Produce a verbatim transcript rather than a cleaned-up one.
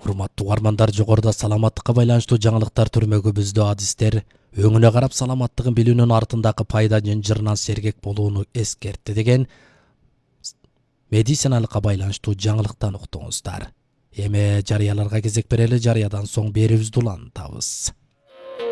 Урматтуу угармандар, жогоруда саламаттыкка байланыштуу жаңылыктар түрмөгүбүздө адистер өңүнө карап саламаттыгын билүүнүн артындагы пайда жынжырынан сергек болууну эскертти деген медициналыкка байланыштуу жаңылыктан уктуңуздар. Эми жарыяларга кезек берели, жарыядан соң берүүбүздү улантабыз.